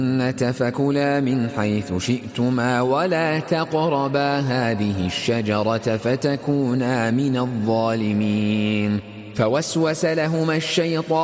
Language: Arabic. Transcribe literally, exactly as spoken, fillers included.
فكلا من حيث شئتما ولا تقربا هذه الشجرة فتكونا من الظالمين. فوسوس لهما الشيطان